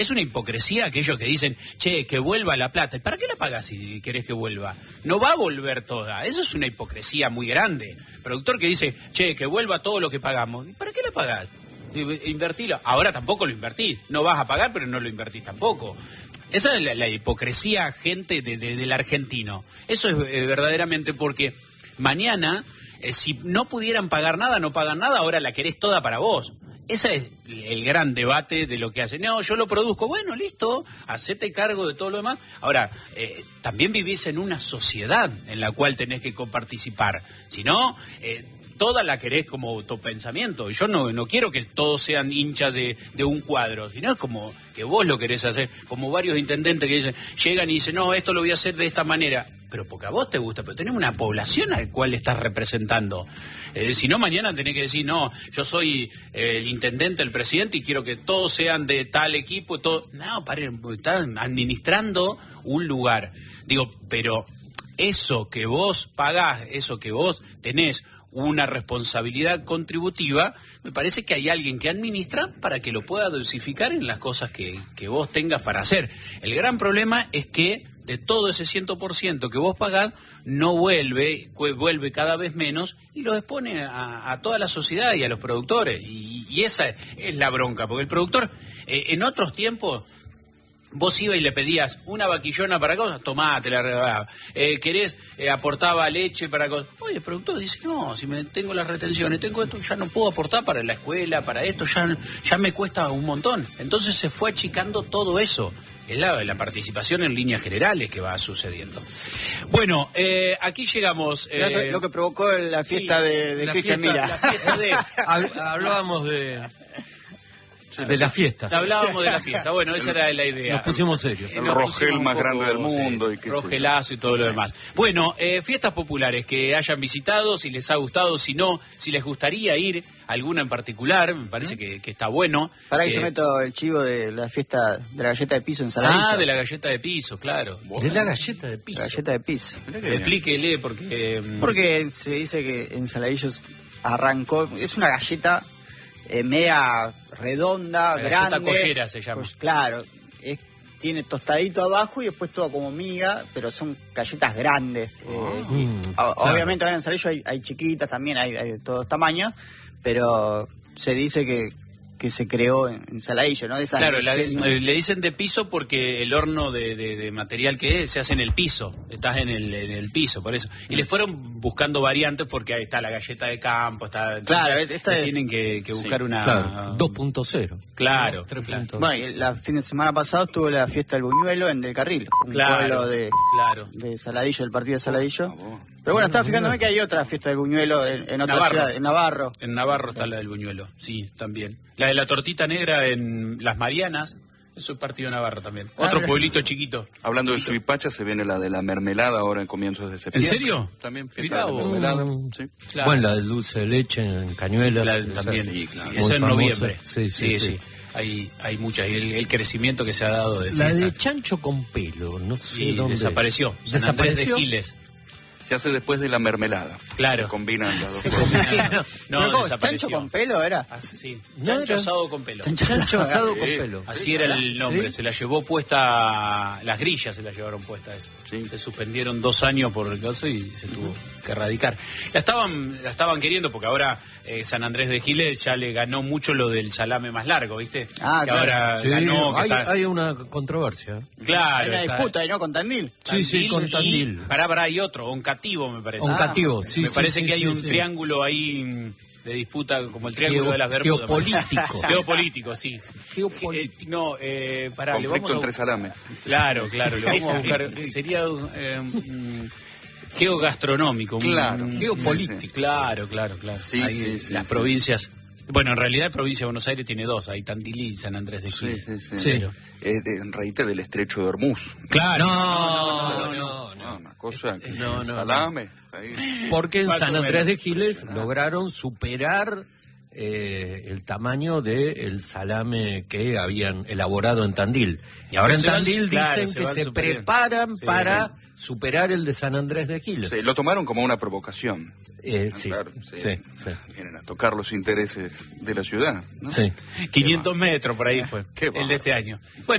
Es una hipocresía aquellos que dicen, che, que vuelva la plata. ¿Y para qué la pagás si querés que vuelva? No va a volver toda. Eso es una hipocresía muy grande. Productor que dice, che, que vuelva todo lo que pagamos. ¿Y para qué la pagás? Invertilo. Ahora tampoco lo invertís. No vas a pagar, pero no lo invertís tampoco. Esa es la hipocresía, gente, del argentino. Eso es verdaderamente porque mañana, si no pudieran pagar nada, no pagan nada, ahora la querés toda para vos. Ese es el gran debate de lo que hacen. No, yo lo produzco. Bueno, listo, hacete cargo de todo lo demás. Ahora, también vivís en una sociedad en la cual tenés que coparticipar. Si no, toda la querés como autopensamiento. Yo no quiero que todos sean hinchas de un cuadro, sino es como que vos lo querés hacer. Como varios intendentes que dicen, llegan y dicen, no, esto lo voy a hacer de esta manera. Pero porque a vos te gusta, pero tenés una población a la cual estás representando. Si no, mañana tenés que decir, no, yo soy el intendente, el presidente, y quiero que todos sean de tal equipo. Todo. No, están administrando un lugar. Digo, pero eso que vos pagás, eso que vos tenés una responsabilidad contributiva, me parece que hay alguien que administra para que lo pueda dosificar en las cosas que vos tengas para hacer. El gran problema es que de todo ese 100% que vos pagás, no vuelve cada vez menos y lo expone a toda la sociedad y a los productores. Y esa es la bronca, porque el productor, en otros tiempos, vos ibas y le pedías una vaquillona para cosas, tomá, te la regalaba. Querés, aportaba leche para cosas. Oye, el productor dice, no, si tengo las retenciones, tengo esto, ya no puedo aportar para la escuela, para esto, ya me cuesta un montón. Entonces se fue achicando todo eso. Es la participación en líneas generales que va sucediendo. Bueno, aquí llegamos. Lo que provocó la fiesta de Cristian Mira. La fiesta Hablábamos de las fiestas. Hablábamos de la fiesta. Bueno, esa era la idea. Nos pusimos serios. El Rogel más grande del mundo. Y Rogelazo y todo lo demás. Bueno, fiestas populares que hayan visitado, si les ha gustado, si no, si les gustaría ir a alguna en particular, me parece que está bueno. Para que yo meto el chivo de la fiesta de la galleta de piso en Saladillo. Ah, de la galleta de piso, claro. De la galleta de piso. La galleta de piso. Explíquele porque... Porque se dice que en Saladillos arrancó, es una galleta media redonda, la grande. galleta collera se llama. Pues claro, tiene tostadito abajo y después todo como miga, pero son galletas grandes. Obviamente ahora en Saladillo hay chiquitas también, hay de todos tamaños, pero se dice que se creó en Saladillo, ¿no? Claro, le dicen de piso porque el horno de material que es se hace en el piso, estás en el piso, por eso. Y le fueron buscando variantes porque ahí está la galleta de campo, claro, tienen que buscar una... Claro, 2.0. Claro, 3.0. Bueno, y el fin de semana pasado estuvo la fiesta del Buñuelo en Del Carril, un pueblo de Saladillo, del partido de Saladillo. Pero bueno, estaba fijándome que hay otra fiesta del Buñuelo en otra ciudad, en Navarro. En Navarro está la del Buñuelo, sí, también. La de la tortita negra en Las Marianas, eso es partido de Navarro también. Otro pueblito chiquito. Hablando de Suipacha, se viene la de la mermelada ahora en comienzos de septiembre. ¿En serio? También fiesta de la mermelada. Sí. Claro. Bueno, la de dulce de leche en Cañuelas. También, sí, claro. Es en famosa. noviembre. Sí. Hay muchas. Y el crecimiento que se ha dado de La fiesta. de chancho con pelo, no sé dónde. Desapareció. San Andrés de Giles. Se hace después de la mermelada. Claro. Se combinan las dos Se cosas. combina. No, desapareció. ¿Chancho con pelo era? Sí. No, Chancho era- asado con pelo. Chancho asado con pelo. Así era el nombre. ¿Sí? Se la llevó puesta, las grillas se la llevaron puesta eso. Sí. Se suspendieron 2 años por el caso y se tuvo que erradicar. La estaban queriendo porque ahora San Andrés de Giles ya le ganó mucho lo del salame más largo, ¿viste? Ah, que claro. ahora Sí, ganó. Que hay una controversia. Claro. Hay una está- disputa ahí, ¿no? Con Tandil. Sí, con Tandil. Pará, hay otro, Oncativo me parece. Oncativo, sí. Me parece sí, que hay sí, un sí. triángulo ahí de disputa, como el triángulo de las Bermudas. Geopolítico. Geopolítico, sí. Pará, le Conflicto vamos a... entre salames. Claro, le vamos a buscar. Sería geogastronómico. Claro. Geopolítico. Sí, sí. Claro. Sí, Ahí sí, las sí. provincias... Bueno, en realidad la provincia de Buenos Aires tiene 2, hay Tandil y San Andrés de Giles. Sí. En raíz del estrecho de Hormuz. Claro. No, una cosa que No. salame. Ahí. Porque en Más San o Andrés menos. de Giles lograron superar el tamaño del salame que habían elaborado en Tandil. Y ahora en Se van- Tandil claro, dicen se que van se superiendo. preparan Sí, para superar el de San Andrés de Giles. Sí, lo tomaron como una provocación. Sí, Claro, sí, sí. Vienen a tocar los intereses de la ciudad, ¿no? Sí. 500 metros por ahí fue, Qué el de este año. Bueno,